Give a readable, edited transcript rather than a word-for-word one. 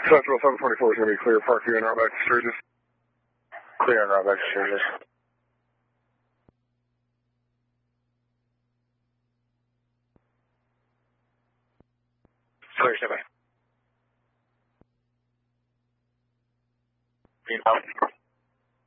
Central 724 is going to be clear. Parkview and route back to Sturgis. Clear and route back to Sturgis. Clear, stay by.